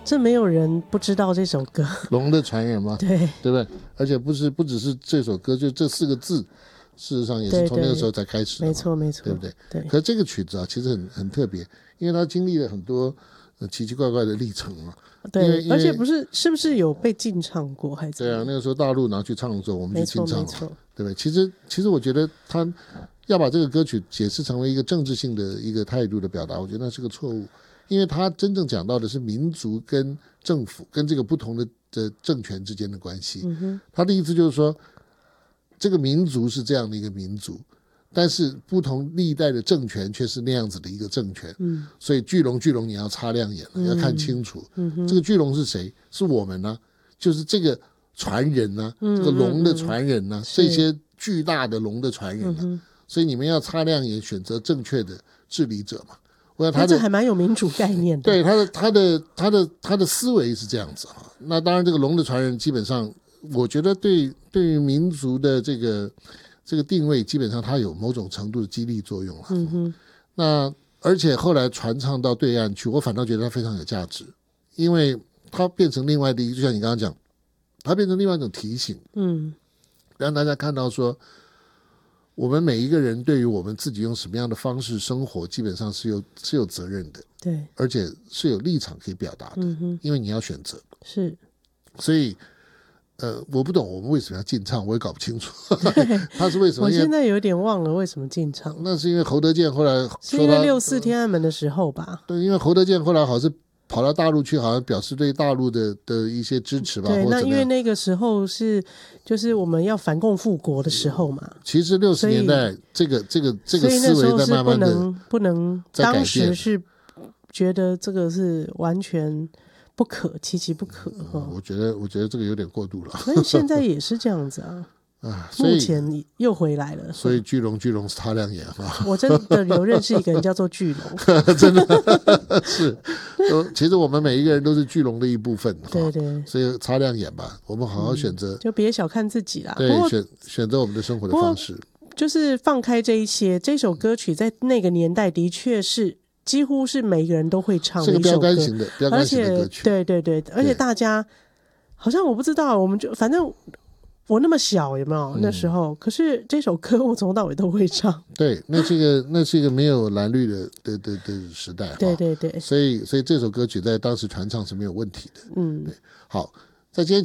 这没有人不知道这首歌。 龙的传人嘛， 对对不对？而且不只是这首歌，就这4个字，事实上也是从那个时候才开始的嘛， 没错没错， 对不对？ 对。 可是这个曲子啊，其实很特别，因为它经历了很多奇奇怪怪的历程嘛。 对，而且是不是有被禁唱过还是？ 对啊，那个时候大陆拿去唱的时候，我们去禁唱了，对不对？其实我觉得他要把这个歌曲解释成为一个政治性的一个态度的表达，我觉得那是个错误，因为他真正讲到的是民族跟政府跟这个不同的政权之间的关系。他的意思就是说，这个民族是这样的一个民族，但是不同历代的政权却是那样子的一个政权。所以巨龙你要擦亮眼了，要看清楚。这个巨龙是谁？是我们呢、就是这个传人呢、这个龙的传人呢、这些巨大的龙的传人呢、所以你们要擦亮眼，选择正确的治理者嘛。我想他这还蛮有民主概念的。 对他的思维是这样子哈。那当然，这个龙的传人基本上，我觉得对于民族的这个定位，基本上它有某种程度的激励作用了。那而且后来传唱到对岸去，我反倒觉得它非常有价值，因为它变成另外的一个，就像你刚刚讲，它变成另外一种提醒，让大家看到说，我们每一个人对于我们自己用什么样的方式生活，基本上是有责任的，对，而且是有立场可以表达的，因为你要选择，是，所以。我不懂我们为什么要禁唱，我也搞不清楚。他是为什么？ 我现在有点忘了为什么禁唱。 那是因为侯德健后来说是因为6·4天安门的时候吧？ 对，因为侯德健后来好像是跑到大陆去，好像表示对大陆的一些支持吧。 对，那因为那个时候就是我们要反共复国的时候嘛。 其实60年代这个思维在慢慢的不能，当时是觉得这个是完全。不可，其其不可。 我觉得这个有点过度了。 所以现在也是这样子啊。目前又回来了。 所以巨龙是擦亮眼啊！ 我真的有认识一个人叫做巨龙， 真的是。其实我们每一个人都是巨龙的一部分。 对对。 所以擦亮眼吧，我们好好选择， 就别小看自己啦。 对，选择我们的生活的方式。就是放开这一些，这首歌曲在那个年代的确是。几乎是每个人都会唱的一首歌， 是个标杆型的歌曲。 对对对，而且大家好像我不知道，我们就反正我那么小有没有、那时候？可是这首歌我从头到尾都会唱。 对，那是一个没有蓝绿的时代。对对对，所以这首歌曲在当时传唱是没有问题的。对，好，在今天。